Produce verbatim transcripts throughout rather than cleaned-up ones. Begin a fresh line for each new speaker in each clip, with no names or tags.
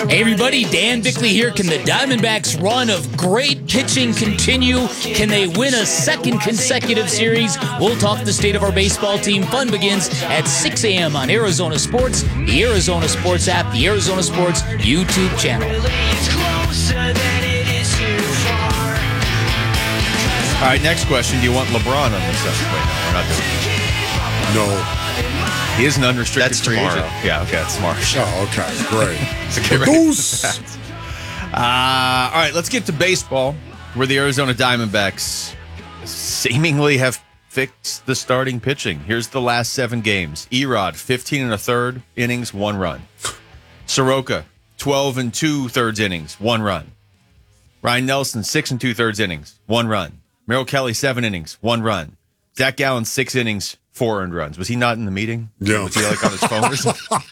Hey everybody, Dan Bickley here. Can the Diamondbacks' run of great pitching continue? Can they win a second consecutive series? We'll talk the state of our baseball team. Fun begins at six a.m. on Arizona Sports, the Arizona Sports app, the Arizona Sports YouTube channel.
All right, next question. Do you want LeBron on this episode? Wait, no, we're not doing that.
No.
He is an unrestricted
That's
free
tomorrow.
agent. Yeah, okay, that's tomorrow.
Oh, okay, great.
Okay, right.
Goose.
Uh, all right, let's get to baseball, where the Arizona Diamondbacks seemingly have fixed the starting pitching. Here's the last seven games. Erod, fifteen and a third innings, one run. Soroka, twelve and two thirds innings, one run. Ryan Nelson, six and two thirds innings, one run. Merrill Kelly, seven innings, one run. Zach Gallen, six innings, four earned runs. Was he not in the meeting?
Yeah.
Was he like on his phone or something?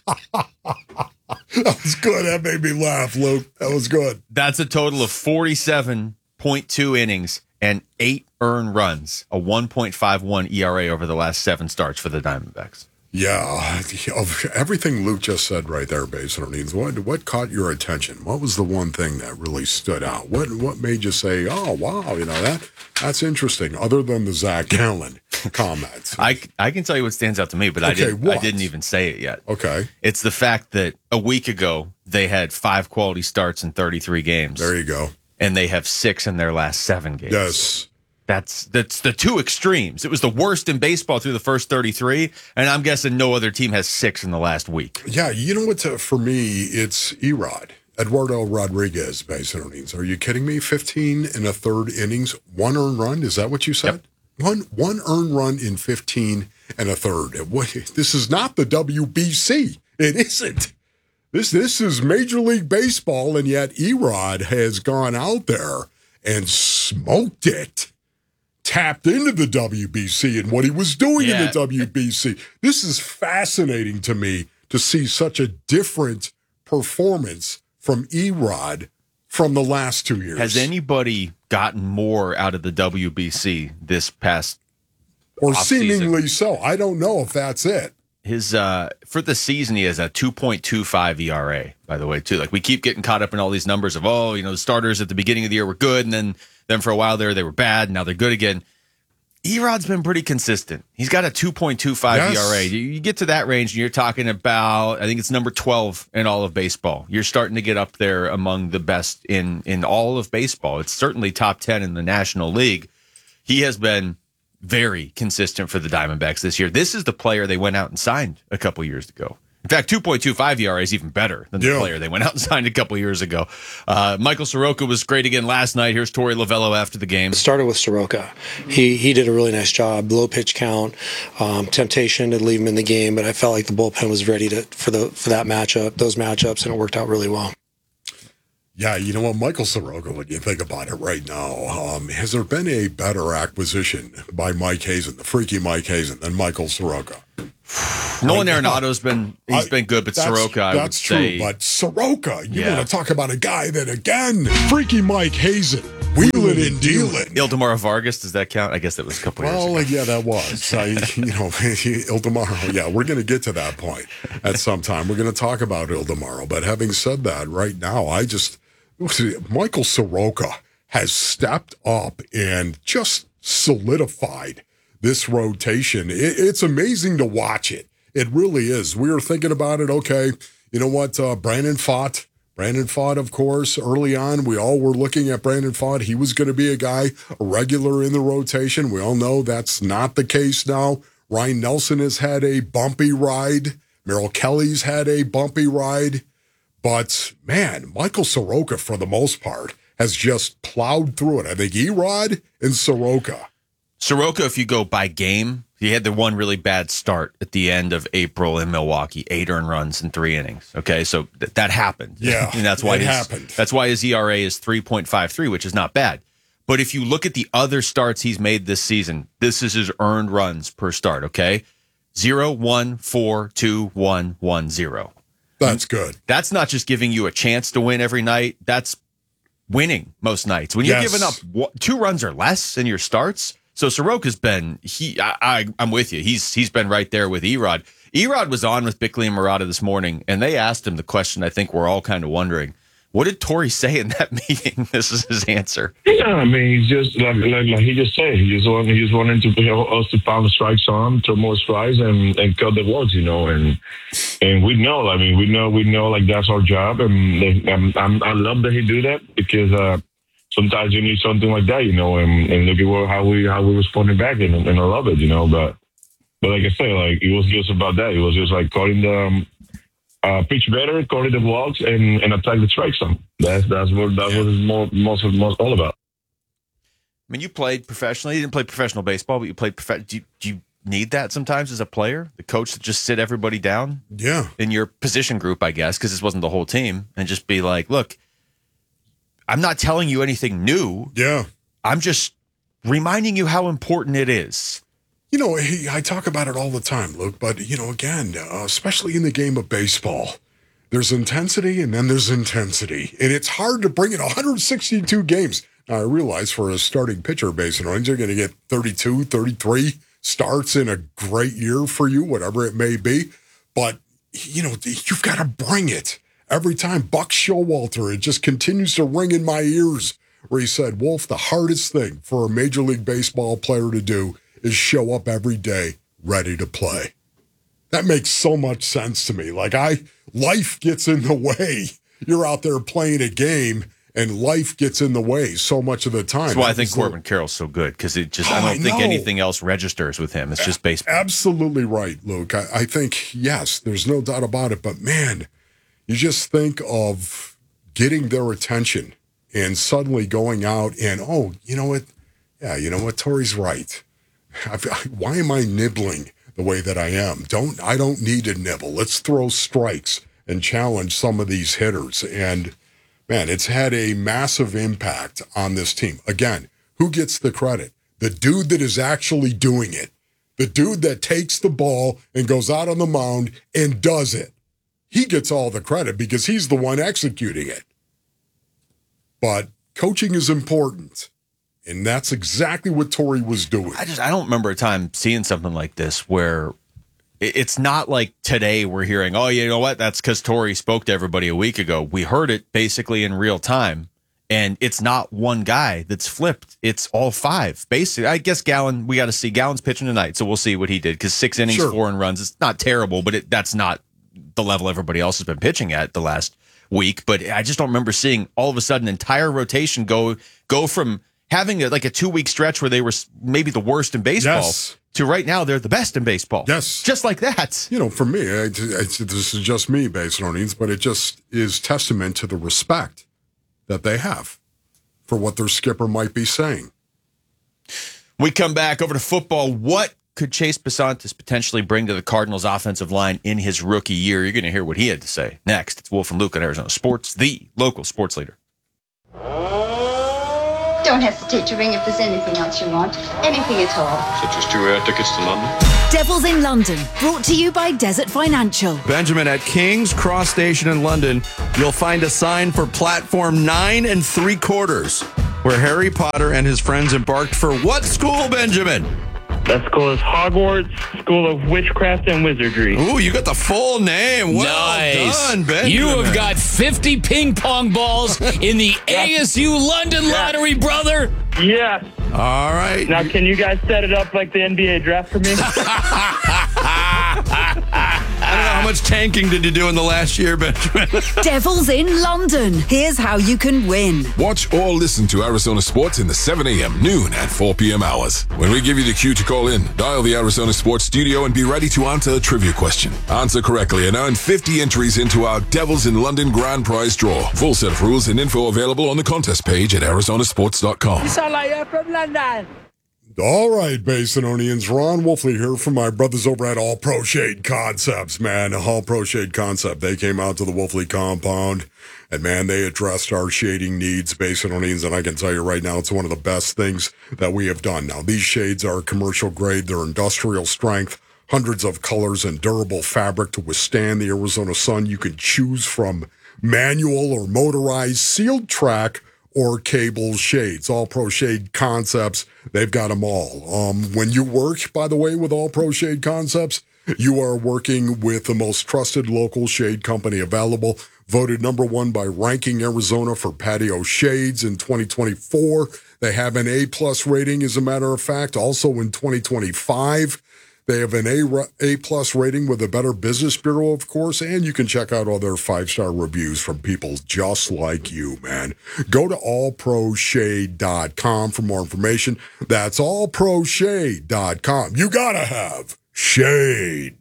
That was good. That made me laugh, Luke. That was good.
That's a total of forty-seven point two innings and eight earned runs, a one point five one E R A over the last seven starts for the Diamondbacks.
Yeah, of everything Luke just said right there, Base Earnings, what what caught your attention? What was the one thing that really stood out? What what made you say, oh, wow, you know, that that's interesting, other than the Zach Gallen comments?
I, I can tell you what stands out to me, but I,
Okay,
didn't, I
what?
didn't even say it yet.
Okay,
It's the fact that a week ago, they had five quality starts in thirty-three games.
there you go.
And they have six in their last seven games.
Yes.
That's that's the two extremes. It was the worst in baseball through the first thirty-three, and I'm guessing no other team has six in the last week.
Yeah, you know what, uh, for me, it's Erod. Eduardo Rodriguez, Base Earnings. Are you kidding me? fifteen and a third innings, one earned run. Is that what you said?
Yep.
One one earned run in fifteen and a third. What- This is not the W B C. It isn't. This this is Major League Baseball, and yet Erod has gone out there and smoked it. Tapped into the W B C and what he was doing in
Yeah.
the W B C. This is fascinating to me to see such a different performance from Erod from the last two years.
Has anybody gotten more out of the W B C this past
or
off
seemingly so. I don't know if that's it.
his uh for the season? He has a two point two five E R A, by the way, too. Like, we keep getting caught up in all these numbers of, oh, you know, the starters at the beginning of the year were good, and then then for a while there they were bad, and now they're good again. Erod's been pretty consistent. He's got a two point two five
Yes.
E R A. You, you get to that range, and you're talking about, I think it's number twelve in all of baseball. You're starting to get up there among the best in in all of baseball. It's certainly top ten in the National League. He has been very consistent for the Diamondbacks this year. This is the player they went out and signed a couple years ago. In fact, two point two five E R A is even better than the
Yeah.
player they went out and signed a couple years ago. Uh, Michael Soroka was great again last night. Here's Torey Lovello after the game.
Started with Soroka. He he did a really nice job. Low pitch count, um, temptation to leave him in the game, but I felt like the bullpen was ready to for the for that matchup, those matchups, and it worked out really well.
Yeah, you know what, Michael Soroka, when you think about it right now, um, has there been a better acquisition by Mike Hazen, the freaky Mike Hazen, than Michael Soroka?
Nolan Arenado's been he's
I-
been good, but
that's-
Soroka, I would
that's true.
say,
But Soroka, you
Yeah.
want to talk about a guy that, again, freaky Mike Hazen, wheeling and dealing.
Ildemaro Vargas, does that count? I guess that was a couple
Well,
years ago.
yeah, that was. I, you know, Ildemaro, yeah, we're going to get to that point at some time. We're going to talk about Ildemaro. But having said that, right now, I just, Michael Soroka has stepped up and just solidified this rotation. It, it's amazing to watch it. It really is. We were thinking about it. Okay, you know what? Uh, Brandon Pfaadt. Brandon Pfaadt, of course, early on, we all were looking at Brandon Pfaadt. He was going to be a guy, a regular in the rotation. We all know that's not the case now. Ryan Nelson has had a bumpy ride. Merrill Kelly's had a bumpy ride. But, man, Michael Soroka, for the most part, has just plowed through it. I think Erod and Soroka.
Soroka, if you go by game, he had the one really bad start at the end of April in Milwaukee, eight earned runs in three innings. Okay, so th- that happened.
Yeah,
and that's why
it
his,
happened.
That's why his E R A is three point five three, which is not bad. But if you look at the other starts he's made this season, this is his earned runs per start. Okay, zero, one, four, two, one, one, zero.
That's good.
That's not just giving you a chance to win every night. That's winning most nights. When you're
Yes.
giving up one- two runs or less in your starts. So Soroka's been he. I, I I'm with you. He's he's been right there with Erod. Erod was on with Bickley and Murata this morning, and they asked him the question I think we're all kind of wondering. What did Torrey say in that meeting? This is his answer.
Yeah, I mean, he's just like like, like he just said. He just want he just wanted to you know, us to pound the strikes on, throw more strikes, and, and cut the walks, you know. And and we know, I mean, we know, we know, like that's our job. And they, I'm, I'm, I love that he do that because uh, sometimes you need something like that, you know. And, and look at what, how we how we responded back, and, and I love it, you know. But but like I say, like it was just about that. It was just like calling the. Um, Uh, pitch better, call it the walks, and, and attack the strike zone. That's that's what that yeah. was more, most of most all about.
I mean, you played professionally. You didn't play professional baseball, but you played prof- do, you, do you need that sometimes as a player? The coach to just sit everybody down?
Yeah.
In your position group, I guess, because this wasn't the whole team, and just be like, look, I'm not telling you anything new.
Yeah.
I'm just reminding you how important it is.
You know, he, I talk about it all the time, Luke, but, you know, again, uh, especially in the game of baseball, there's intensity and then there's intensity. And it's hard to bring in one hundred sixty-two games. Now, I realize for a starting pitcher, Basin Orange, you're going to get thirty-two, thirty-three starts in a great year for you, whatever it may be. But, you know, you've got to bring it. Every time Buck Showalter, it just continues to ring in my ears where he said, Wolf, the hardest thing for a Major League Baseball player to do is show up every day ready to play. That makes so much sense to me. Like I, life gets in the way. You're out there playing a game and life gets in the way so much of the time.
That's why I think Corbin Carroll's so good because it just,
oh,
I don't
I
think
know.
anything else registers with him. It's just baseball.
Absolutely right, Luke. I, I think, yes, there's no doubt about it. But man, you just think of getting their attention and suddenly going out and, oh, you know what? Yeah, you know what? Torrey's right. I've, why am I nibbling the way that I am? Don't I don't need to nibble. Let's throw strikes and challenge some of these hitters. And man, it's had a massive impact on this team. Again, who gets the credit? The dude that is actually doing it. The dude that takes the ball and goes out on the mound and does it. He gets all the credit because he's the one executing it. But coaching is important. And that's exactly what Torrey was doing.
I just I don't remember a time seeing something like this where it's not like today we're hearing, oh, you know what? That's because Torrey spoke to everybody a week ago. We heard it basically in real time. And it's not one guy that's flipped. It's all five. Basically, I guess Gallen, we got to see. Gallen's pitching tonight, so we'll see what he did. Because six innings,
sure.
four and runs, it's not terrible, but it, that's not the level everybody else has been pitching at the last week. But I just don't remember seeing all of a sudden entire rotation go go from having a, like a two-week stretch where they were maybe the worst in baseball
yes.
to right now they're the best in baseball.
Yes.
Just like that.
You know, for me, I, I, this is just me based on it, but it just is testament to the respect that they have for what their skipper might be saying.
We come back over to football. What could Chase Besantis potentially bring to the Cardinals offensive line in his rookie year? You're going to hear what he had to say next. It's Wolf and Luke on Arizona Sports, the local sports leader.
Don't hesitate to ring if there's anything else you want. Anything at all.
Such as two air tickets to London.
Devils in London, brought to you by Desert Financial.
Benjamin, at King's Cross Station in London, you'll find a sign for platform nine and three quarters, where Harry Potter and his friends embarked for what school, Benjamin?
That school is Hogwarts School of Witchcraft and Wizardry.
Ooh, you got the full name. Well
nice.
done, Benjamin.
You have got fifty ping pong balls in the A S U London lottery, brother.
Yes.
All right.
Now, can you guys set it up like the N B A draft for me?
I don't know how much tanking did you do in the last year, Benjamin?
Devils in London. Here's how you can win.
Watch or listen to Arizona Sports in the seven a.m., noon, and four p.m. hours. When we give you the cue to call in, dial the Arizona Sports studio and be ready to answer a trivia question. Answer correctly and earn fifty entries into our Devils in London grand prize draw. Full set of rules and info available on the contest page at arizona sports dot com.
You sound like you're from London.
All right, Basinonians. Ron Wolfley here from my brothers over at All Pro Shade Concepts, man. All Pro Shade Concept. They came out to the Wolfley compound, and, man, they addressed our shading needs, Basinonians, and I can tell you right now it's one of the best things that we have done. Now, these shades are commercial grade. They're industrial strength, hundreds of colors and durable fabric to withstand the Arizona sun. You can choose from manual or motorized, sealed track, or cable shades. All Pro Shade Concepts, they've got them all. Um, when you work, by the way, with All Pro Shade Concepts, You are working with the most trusted local shade company available, voted number one by Ranking Arizona for patio shades in twenty twenty-four. They have an A-plus rating, as a matter of fact, also in twenty twenty-five. They have an A, A-plus rating with the Better Business Bureau, of course, and you can check out all their five-star reviews from people just like you, man. Go to all pro shade dot com for more information. That's all pro shade dot com. You gotta have shade.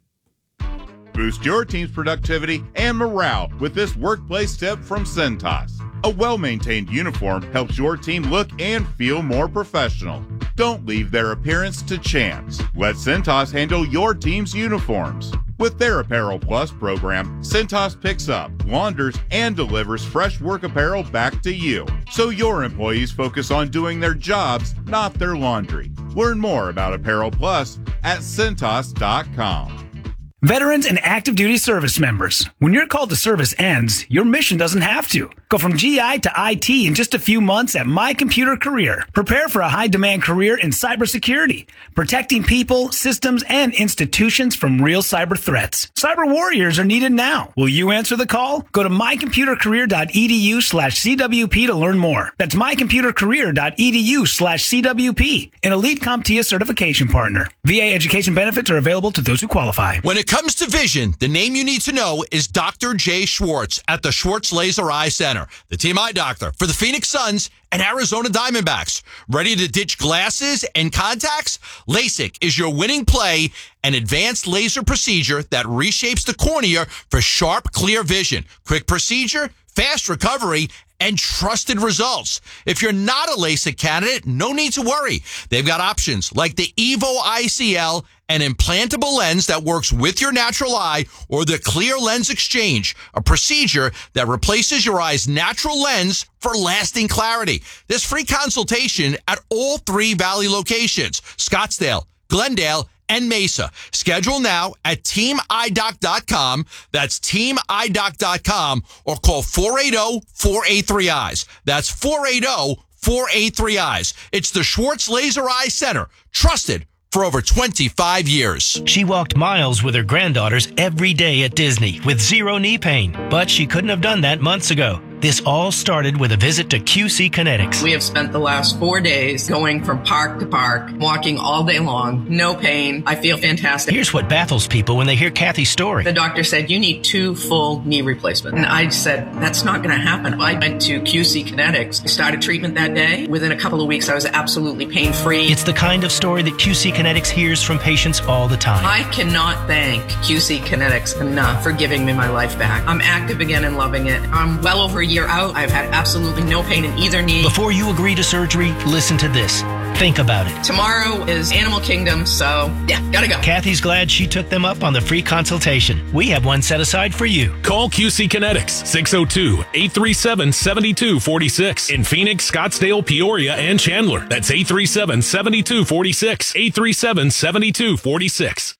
Boost your team's productivity and morale with this workplace tip from Cintas. A well-maintained uniform helps your team look and feel more professional. Don't leave their appearance to chance. Let Cintas handle your team's uniforms. With their Apparel Plus program, Cintas picks up, launders, and delivers fresh work apparel back to you, so your employees focus on doing their jobs, not their laundry. Learn more about Apparel Plus at Cintas dot com.
Veterans and active duty service members, when your call to service ends, your mission doesn't have to. Go from G I to I T in just a few months at My Computer Career. Prepare for a high-demand career in cybersecurity, protecting people, systems, and institutions from real cyber threats. Cyber warriors are needed now. Will you answer the call? Go to my computer career dot e d u slash c w p to learn more. That's my computer career dot e d u slash c w p, an elite CompTIA certification partner. V A education benefits are available to those who qualify.
When it comes to vision, the name you need to know is Doctor Jay Schwartz at the Schwartz Laser Eye Center, the team eye doctor for the Phoenix Suns and Arizona Diamondbacks. Ready to ditch glasses and contacts? LASIK is your winning play, an advanced laser procedure that reshapes the cornea for sharp, clear vision. Quick procedure, fast recovery, and trusted results. If you're not a LASIK candidate, no need to worry. They've got options like the Evo I C L, an implantable lens that works with your natural eye, or the Clear Lens Exchange, a procedure that replaces your eye's natural lens for lasting clarity. There's free consultation at all three Valley locations, Scottsdale, Glendale, and Mesa. Schedule now at team eye doc dot com. That's team eye doc dot com, or call four eight zero, four eight three, eyes. That's four eight zero, four eight three, eyes. It's the Schwartz Laser Eye Center, trusted for over twenty-five years.
She walked miles with her granddaughters every day at Disney with zero knee pain, but she couldn't have done that months ago. This all started with a visit to Q C Kinetics.
We have spent the last four days going from park to park, walking all day long, no pain. I feel fantastic.
Here's what baffles people when they hear Kathy's story.
The doctor said, you need two full knee replacements. And I said, that's not going to happen. I went to Q C Kinetics. I started treatment that day. Within a couple of weeks, I was absolutely pain-free.
It's the kind of story that Q C Kinetics hears from patients all the time.
I cannot thank Q C Kinetics enough for giving me my life back. I'm active again and loving it. I'm well over a year out. I've had absolutely no pain in either knee.
Before you agree to surgery, listen to this. Think about it.
Tomorrow is Animal Kingdom, so yeah, gotta go.
Kathy's glad she took them up on the free consultation. We have one set aside for you.
Call Q C Kinetics, six oh two, eight three seven, seven two four six in Phoenix, Scottsdale, Peoria, and Chandler. That's eight three seven, seven two four six, eight three seven, seven two four six.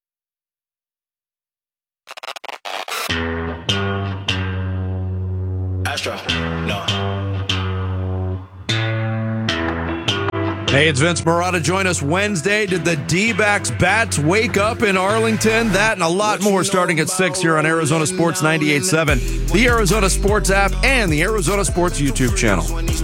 Astro, no.
Hey, it's Vince Marotta. Join us Wednesday. Did the D-backs bats wake up in Arlington? That and a lot more starting at six here on Arizona Sports ninety-eight point seven, the Arizona Sports app, and the Arizona Sports YouTube channel.